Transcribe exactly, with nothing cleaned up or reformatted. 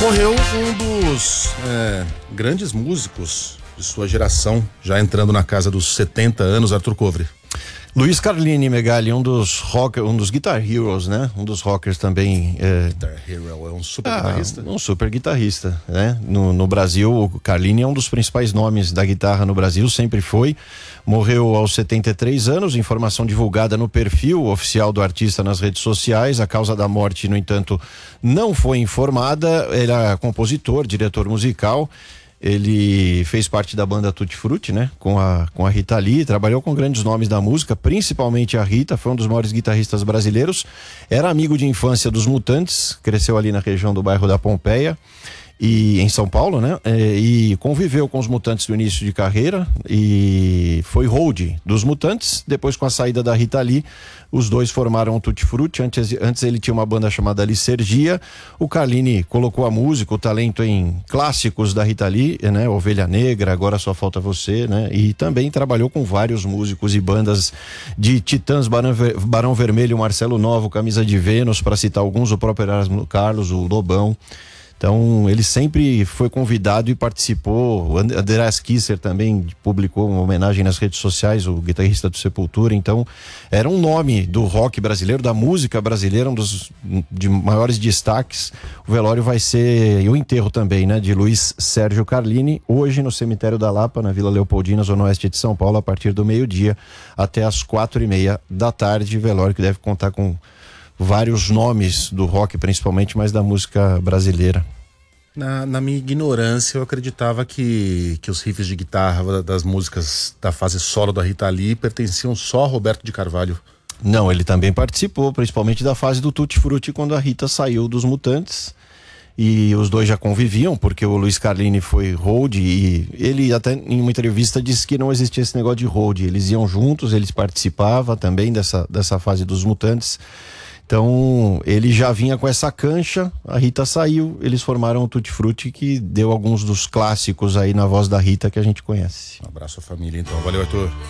Morreu um dos é, grandes músicos de sua geração, já entrando na casa dos setenta anos, Arthur Covre. Luiz Carlini, Megali, um dos rockers, um dos Guitar Heroes, né? Um dos rockers também. É... Guitar Hero é um super ah, guitarrista? Um super guitarrista, né? No, no Brasil, o Carlini é um dos principais nomes da guitarra no Brasil, sempre foi. Morreu aos setenta e três anos, informação divulgada no perfil oficial do artista nas redes sociais. A causa da morte, no entanto, não foi informada. Ele era compositor, diretor musical. Ele fez parte da banda Tutti Frutti, né? Com a, com a Rita Lee, trabalhou com grandes nomes da música, principalmente a Rita, foi um dos maiores guitarristas brasileiros. Era amigo de infância dos Mutantes, cresceu ali na região do bairro da Pompeia, e em São Paulo, né? E conviveu com os Mutantes no início de carreira e foi roadie dos Mutantes. Depois, com a saída da Rita Lee, os dois formaram o Tutti Frutti. Antes, antes ele tinha uma banda chamada Licergia. O Carlini colocou a música, o talento em clássicos da Rita Lee, né? Ovelha Negra, Agora Só Falta Você, né? E também trabalhou com vários músicos e bandas de Titãs, Barão, Barão Vermelho, Marcelo Novo, Camisa de Vênus, para citar alguns, o próprio Erasmo Carlos, o Lobão. Então, ele sempre foi convidado e participou. O Andreas Kisser também publicou uma homenagem nas redes sociais, o guitarrista do Sepultura. Então, era um nome do rock brasileiro, da música brasileira, um dos de maiores destaques. O velório vai ser, e o enterro também, né, de Luiz Sérgio Carlini, hoje no cemitério da Lapa, na Vila Leopoldina, zona oeste de São Paulo, a partir do meio-dia até as quatro e meia da tarde. Velório que deve contar com vários nomes do rock, principalmente, mas da música brasileira. Na, na minha ignorância, eu acreditava que, que os riffs de guitarra das músicas da fase solo da Rita Lee pertenciam só a Roberto de Carvalho. Não, ele também participou, principalmente da fase do Tutti Frutti, quando a Rita saiu dos Mutantes. E os dois já conviviam, porque o Luiz Carlini foi roadie, e ele até em uma entrevista disse que não existia esse negócio de roadie. Eles iam juntos, eles participavam também dessa, dessa fase dos Mutantes. Então, ele já vinha com essa cancha, a Rita saiu, eles formaram o Tutti Frutti, que deu alguns dos clássicos aí na voz da Rita que a gente conhece. Um abraço à família, então. Valeu, Arthur.